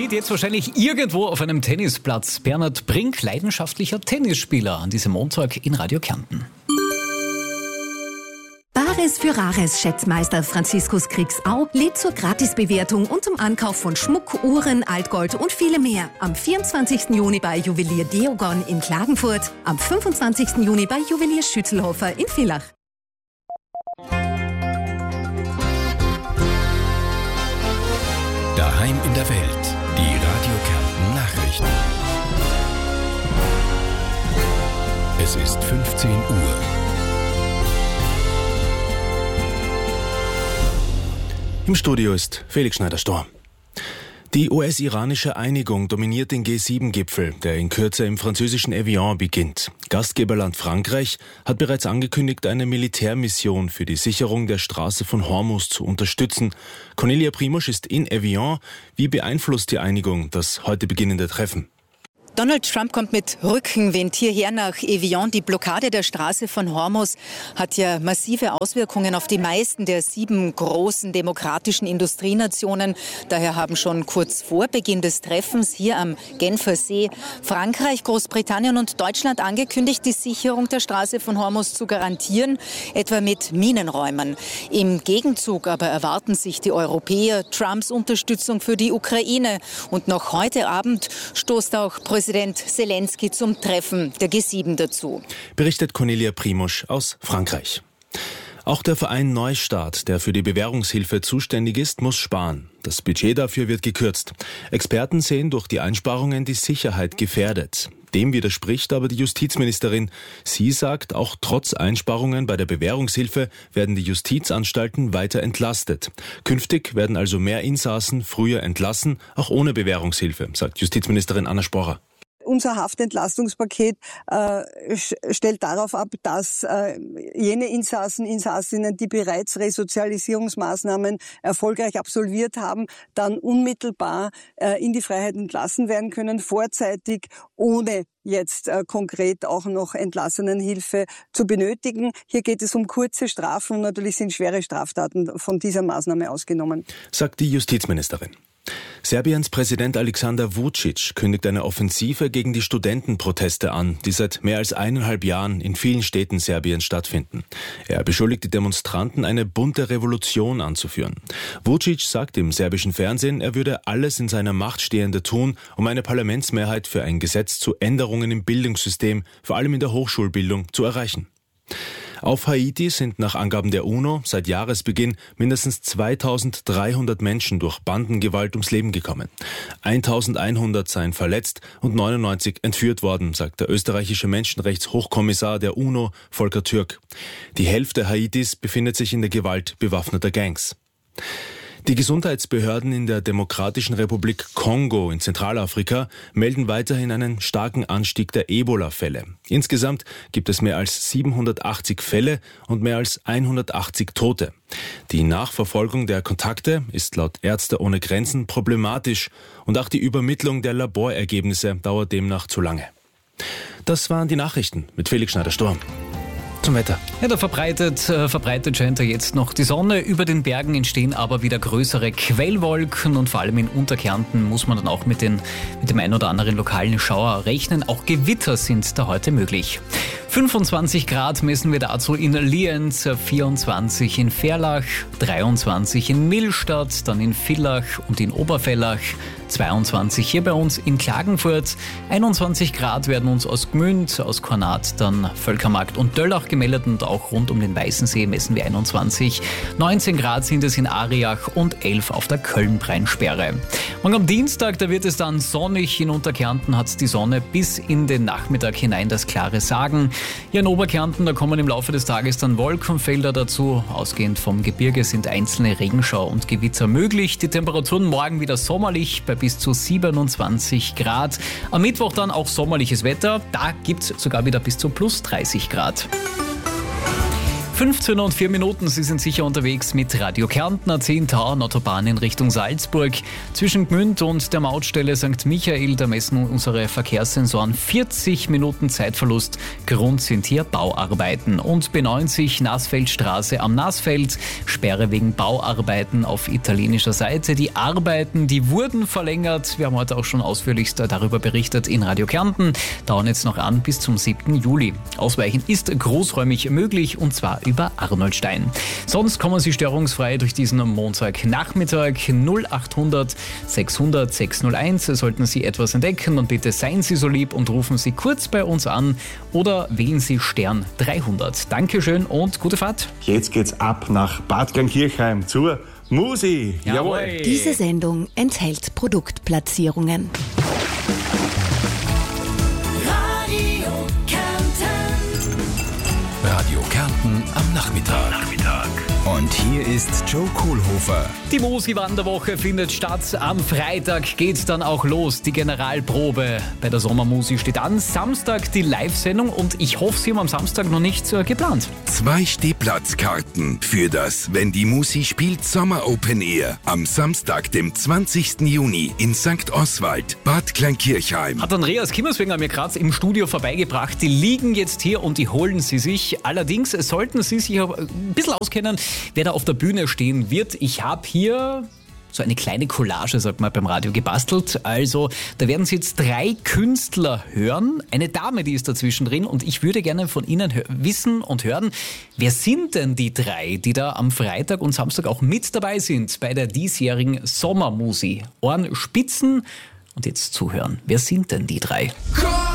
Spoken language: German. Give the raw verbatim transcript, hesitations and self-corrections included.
sieht jetzt wahrscheinlich irgendwo auf einem Tennisplatz Bernhard Brink, leidenschaftlicher Tennisspieler, an diesem Montag in Radio Kärnten. Bares für Rares Schätzmeister Franziskus Kriegsau lädt zur Gratisbewertung und zum Ankauf von Schmuck, Uhren, Altgold und viele mehr. Am vierundzwanzigsten Juni bei Juwelier Deogon in Klagenfurt, am fünfundzwanzigsten Juni bei Juwelier Schützelhofer in Villach. Daheim in der Welt, die Radio Kärnten Nachrichten. Es ist fünfzehn Uhr. Im Studio ist Felix Schneider-Storr. Die U S-iranische Einigung dominiert den G sieben Gipfel, der in Kürze im französischen Evian beginnt. Gastgeberland Frankreich hat bereits angekündigt, eine Militärmission für die Sicherung der Straße von Hormuz zu unterstützen. Cornelia Primosch ist in Evian. Wie beeinflusst die Einigung das heute beginnende Treffen? Donald Trump kommt mit Rückenwind hierher nach Evian. Die Blockade der Straße von Hormuz hat ja massive Auswirkungen auf die meisten der sieben großen demokratischen Industrienationen. Daher haben schon kurz vor Beginn des Treffens hier am Genfer See Frankreich, Großbritannien und Deutschland angekündigt, die Sicherung der Straße von Hormuz zu garantieren, etwa mit Minenräumern. Im Gegenzug aber erwarten sich die Europäer Trumps Unterstützung für die Ukraine. Und noch heute Abend stoßt auch Präsident Präsident Zelensky zum Treffen der G sieben dazu. Berichtet Cornelia Primosch aus Frankreich. Auch der Verein Neustart, der für die Bewährungshilfe zuständig ist, muss sparen. Das Budget dafür wird gekürzt. Experten sehen durch die Einsparungen die Sicherheit gefährdet. Dem widerspricht aber die Justizministerin. Sie sagt, auch trotz Einsparungen bei der Bewährungshilfe werden die Justizanstalten weiter entlastet. Künftig werden also mehr Insassen früher entlassen, auch ohne Bewährungshilfe, sagt Justizministerin Anna Sporrer. Unser Haftentlastungspaket äh, stellt darauf ab, dass äh, jene Insassen, Insassinnen, die bereits Resozialisierungsmaßnahmen erfolgreich absolviert haben, dann unmittelbar äh, in die Freiheit entlassen werden können, vorzeitig, ohne jetzt äh, konkret auch noch Entlassenenhilfe zu benötigen. Hier geht es um kurze Strafen und natürlich sind schwere Straftaten von dieser Maßnahme ausgenommen, sagt die Justizministerin. Serbiens Präsident Aleksandar Vučić kündigt eine Offensive gegen die Studentenproteste an, die seit mehr als eineinhalb Jahren in vielen Städten Serbiens stattfinden. Er beschuldigt die Demonstranten, eine bunte Revolution anzuführen. Vučić sagt im serbischen Fernsehen, er würde alles in seiner Macht Stehende tun, um eine Parlamentsmehrheit für ein Gesetz zu Änderungen im Bildungssystem, vor allem in der Hochschulbildung, zu erreichen. Auf Haiti sind nach Angaben der UNO seit Jahresbeginn mindestens zweitausenddreihundert Menschen durch Bandengewalt ums Leben gekommen. eintausendeinhundert seien verletzt und neunundneunzig entführt worden, sagt der österreichische Menschenrechtshochkommissar der UNO, Volker Türk. Die Hälfte Haitis befindet sich in der Gewalt bewaffneter Gangs. Die Gesundheitsbehörden in der Demokratischen Republik Kongo in Zentralafrika melden weiterhin einen starken Anstieg der Ebola-Fälle. Insgesamt gibt es mehr als siebenhundertachtzig Fälle und mehr als hundertachtzig Tote. Die Nachverfolgung der Kontakte ist laut Ärzte ohne Grenzen problematisch und auch die Übermittlung der Laborergebnisse dauert demnach zu lange. Das waren die Nachrichten mit Felix Schneider-Storr. Zum Wetter. Ja, da verbreitet, äh, verbreitet scheint da jetzt noch die Sonne. Über den Bergen entstehen aber wieder größere Quellwolken und vor allem in Unterkärnten muss man dann auch mit, den, mit dem ein oder anderen lokalen Schauer rechnen. Auch Gewitter sind da heute möglich. fünfundzwanzig Grad messen wir dazu in Lienz, vierundzwanzig in Verlach, dreiundzwanzig in Millstatt, dann in Villach und in Obervellach, zweiundzwanzig hier bei uns in Klagenfurt, einundzwanzig Grad werden uns aus Gmünd, aus Kornat, dann Völkermarkt und Döllach gemeldet und auch rund um den Weißensee messen wir einundzwanzig. neunzehn Grad sind es in Ariach und elf auf der Köln-Breinsperre. Und am Dienstag, da wird es dann sonnig. In Unterkärnten hat die Sonne bis in den Nachmittag hinein das klare Sagen. Hier in Oberkärnten, da kommen im Laufe des Tages dann Wolkenfelder dazu. Ausgehend vom Gebirge sind einzelne Regenschauer und Gewitter möglich. Die Temperaturen morgen wieder sommerlich bei bis zu siebenundzwanzig Grad. Am Mittwoch dann auch sommerliches Wetter. Da gibt es sogar wieder bis zu plus dreißig Grad. fünfzehn und vier Minuten, Sie sind sicher unterwegs mit Radio Kärnten, A zehn Tauern, Autobahn in Richtung Salzburg. Zwischen Gmünd und der Mautstelle Sankt Michael, da messen unsere Verkehrssensoren vierzig Minuten Zeitverlust. Grund sind hier Bauarbeiten. Und B neunzig Nassfeldstraße am Nassfeld, Sperre wegen Bauarbeiten auf italienischer Seite. Die Arbeiten, die wurden verlängert. Wir haben heute auch schon ausführlichst darüber berichtet in Radio Kärnten. Dauern jetzt noch an bis zum siebten Juli. Ausweichen ist großräumig möglich und zwar über Arnoldstein. Sonst kommen Sie störungsfrei durch diesen Montagnachmittag. null achthundert sechshundert sechshunderteins. Sollten Sie etwas entdecken und bitte seien Sie so lieb und rufen Sie kurz bei uns an oder wählen Sie Stern dreihundert. Dankeschön und gute Fahrt. Jetzt geht's ab nach Bad Kleinkirchheim zur Musi. Jawohl. Diese Sendung enthält Produktplatzierungen. Radio Kärnten am Nachmittag. Und hier ist Joe Kohlhofer. Die Musi-Wanderwoche findet statt. Am Freitag geht's dann auch los. Die Generalprobe bei der Sommermusi steht an. Samstag die Live-Sendung und ich hoffe, Sie haben am Samstag noch nicht äh, geplant. Zwei Stehplatzkarten für das Wenn die Musi spielt Sommer Open Air am Samstag, dem zwanzigsten Juni in Sankt Oswald, Bad Kleinkirchheim. Hat Andreas Kimmerswenger mir gerade im Studio vorbeigebracht. Die liegen jetzt hier und die holen Sie sich. Allerdings sollten Sie sich ein bisschen auskennen, wer da auf der Bühne stehen wird. Ich habe hier so eine kleine Collage, sagt man, beim Radio gebastelt. Also da werden Sie jetzt drei Künstler hören. Eine Dame, die ist dazwischen drin und ich würde gerne von Ihnen hö- wissen und hören, wer sind denn die drei, die da am Freitag und Samstag auch mit dabei sind bei der diesjährigen Sommermusi? Ohren spitzen und jetzt zuhören. Wer sind denn die drei? Komm!